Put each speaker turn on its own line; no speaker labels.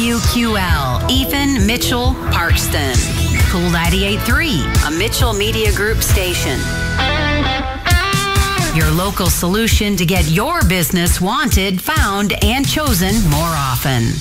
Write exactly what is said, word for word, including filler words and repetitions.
U Q L, Ethan Mitchell Parkston. Cool ninety-eight point three, a Mitchell Media Group station. Your local solution to get your business wanted, found, and chosen more often.